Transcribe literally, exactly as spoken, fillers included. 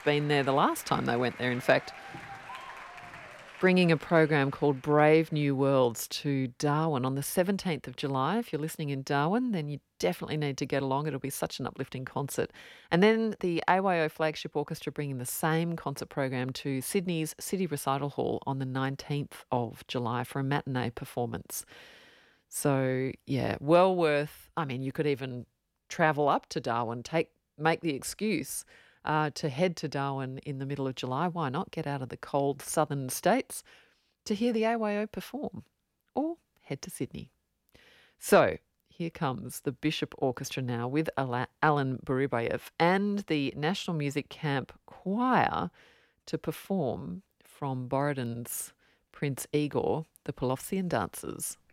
been there the last time they went there, in fact, bringing a program called Brave New Worlds to Darwin on the seventeenth of July. If you're listening in Darwin, then you definitely need to get along. It'll be such an uplifting concert. And then the A Y O Flagship Orchestra bringing the same concert program to Sydney's City Recital Hall on the nineteenth of July for a matinee performance. So, yeah, well worth. I mean, you could even travel up to Darwin, take make the excuse uh, to head to Darwin in the middle of July. Why not get out of the cold southern states to hear the A Y O perform, or head to Sydney? So here comes the Bishop Orchestra now with Ala- Alan Buribayev and the National Music Camp Choir to perform from Borodin's Prince Igor, the Pelovsian Dancers.